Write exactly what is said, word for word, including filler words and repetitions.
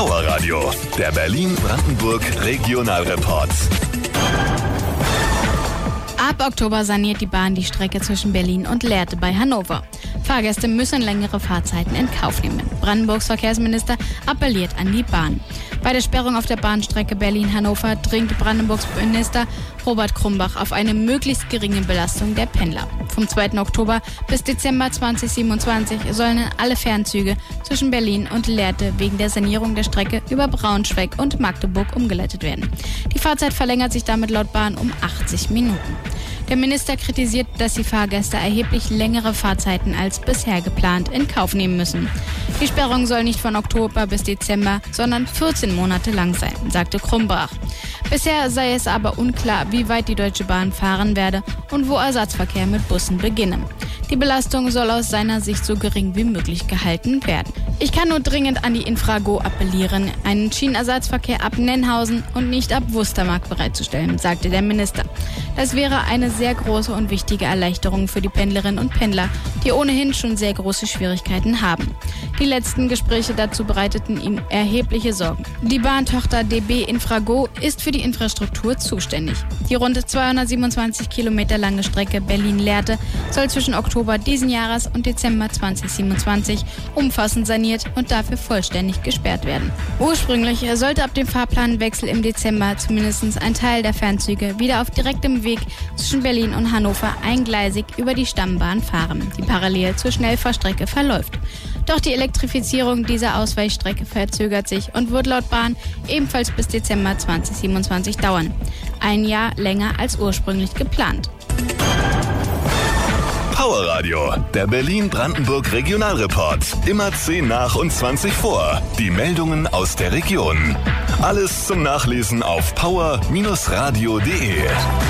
Power Radio, der Berlin-Brandenburg Regionalreport. Ab Oktober saniert die Bahn die Strecke zwischen Berlin und Lehrte bei Hannover. Fahrgäste müssen längere Fahrzeiten in Kauf nehmen. Brandenburgs Verkehrsminister appelliert an die Bahn. Bei der Sperrung auf der Bahnstrecke Berlin-Hannover dringt Brandenburgs Minister Robert Krumbach auf eine möglichst geringe Belastung der Pendler. Vom zweiten Oktober bis Dezember zweitausendsiebenundzwanzig sollen alle Fernzüge zwischen Berlin und Lehrte wegen der Sanierung der Strecke über Braunschweig und Magdeburg umgeleitet werden. Die Fahrzeit verlängert sich damit laut Bahn um achtzig Minuten. Der Minister kritisiert, dass die Fahrgäste erheblich längere Fahrzeiten als bisher geplant in Kauf nehmen müssen. Die Sperrung soll nicht von Oktober bis Dezember, sondern vierzehn Monate lang sein, sagte Krumbach. Bisher sei es aber unklar, wie weit die Deutsche Bahn fahren werde und wo Ersatzverkehr mit Bussen beginne. Die Belastung soll aus seiner Sicht so gering wie möglich gehalten werden. Ich kann nur dringend an die Infrago appellieren, einen Schienenersatzverkehr ab Nennhausen und nicht ab Wustermark bereitzustellen, sagte der Minister. Das wäre eine sehr große und wichtige Erleichterung für die Pendlerinnen und Pendler, die ohnehin schon sehr große Schwierigkeiten haben. Die letzten Gespräche dazu bereiteten ihm erhebliche Sorgen. Die Bahntochter D B Infrago ist für die Infrastruktur zuständig. Die rund zweihundertsiebenundzwanzig Kilometer lange Strecke Berlin-Lehrte soll zwischen Oktober diesen Jahres und Dezember zweitausendsiebenundzwanzig umfassend saniert und dafür vollständig gesperrt werden. Ursprünglich sollte ab dem Fahrplanwechsel im Dezember zumindest ein Teil der Fernzüge wieder auf direktem Weg zwischen Berlin und Hannover eingleisig über die Stammbahn fahren, die parallel zur Schnellfahrstrecke verläuft. Doch die Elektrifizierung dieser Ausweichstrecke verzögert sich und wird laut Bahn ebenfalls bis Dezember zweitausendsiebenundzwanzig dauern. Ein Jahr länger als ursprünglich geplant. Power Radio, der Berlin-Brandenburg Regionalreport. Immer zehn nach und zwanzig vor. Die Meldungen aus der Region. Alles zum Nachlesen auf power Bindestrich radio punkt de.